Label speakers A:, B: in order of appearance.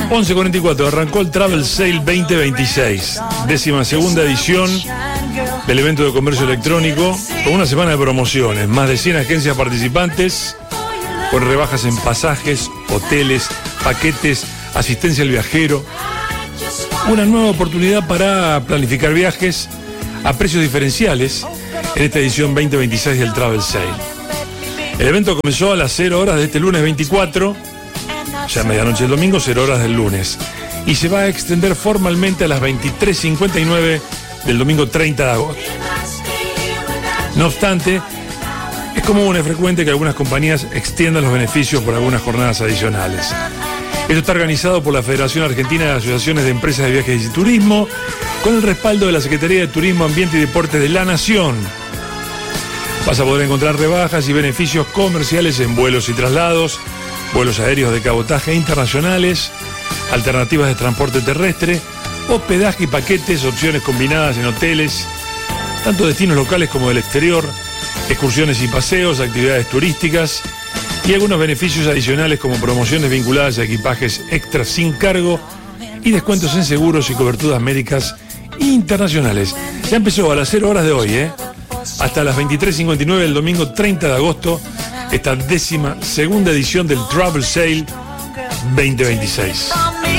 A: 11:44, arrancó el Travel Sale 2026, 12ª edición del evento de comercio electrónico, con una semana de promociones, más de 100 agencias participantes, con rebajas en pasajes, hoteles, paquetes, asistencia al viajero. Una nueva oportunidad para planificar viajes a precios diferenciales en esta edición 2026 del Travel Sale. El evento comenzó a las 0 horas de este lunes 24, ya medianoche del domingo, 0 horas del lunes, y se va a extender formalmente a las 23:59 del domingo 30 de agosto. No obstante, es común y frecuente que algunas compañías extiendan los beneficios por algunas jornadas adicionales. Esto está organizado por la Federación Argentina de Asociaciones de Empresas de Viajes y Turismo, con el respaldo de la Secretaría de Turismo, Ambiente y Deportes de la Nación. Vas a poder encontrar rebajas y beneficios comerciales en vuelos y traslados, vuelos aéreos de cabotaje internacionales, alternativas de transporte terrestre, hospedaje y paquetes, opciones combinadas en hoteles, tanto destinos locales como del exterior, excursiones y paseos, actividades turísticas y algunos beneficios adicionales como promociones vinculadas a equipajes extras sin cargo y descuentos en seguros y coberturas médicas internacionales. Ya empezó a las 0 horas de hoy, hasta las 23:59 del domingo 30 de agosto, esta 12ª edición del Travel Sale 2026.